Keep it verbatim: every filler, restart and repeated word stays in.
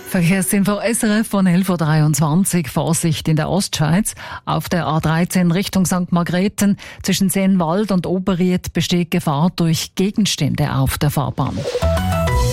Verkehrsinfo S R F von elf Uhr dreiundzwanzig. Vorsicht in der Ostschweiz. Auf der A dreizehn Richtung Sankt Margrethen zwischen Seenwald und Oberried besteht Gefahr durch Gegenstände auf der Fahrbahn.